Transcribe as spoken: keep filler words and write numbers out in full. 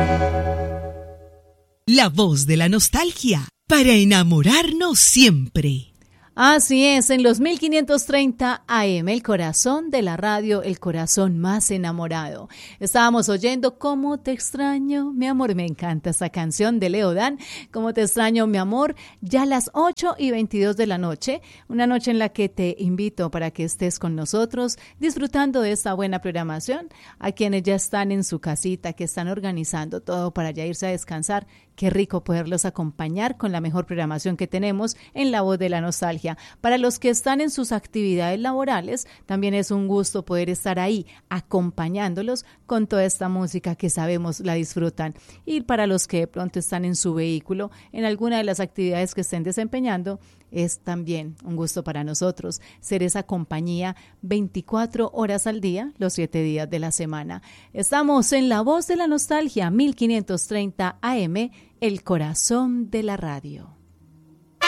La voz de la nostalgia, para enamorarnos siempre. Así es, en los mil quinientos treinta A M, el corazón de la radio, el corazón más enamorado. Estábamos oyendo Cómo te extraño, mi amor. Me encanta esta canción de Leo Dan, Cómo te extraño, mi amor. Ya a las ocho y veintidós de la noche, una noche en la que te invito para que estés con nosotros, disfrutando de esta buena programación. A quienes ya están en su casita, que están organizando todo para ya irse a descansar, qué rico poderlos acompañar con la mejor programación que tenemos en La Voz de la Nostalgia. Para los que están en sus actividades laborales, también es un gusto poder estar ahí acompañándolos con toda esta música que sabemos la disfrutan. Y para los que de pronto están en su vehículo, en alguna de las actividades que estén desempeñando, es también un gusto para nosotros ser esa compañía veinticuatro horas al día, los siete días de la semana. Estamos en La Voz de la Nostalgia, mil quinientos treinta A M, el corazón de la radio.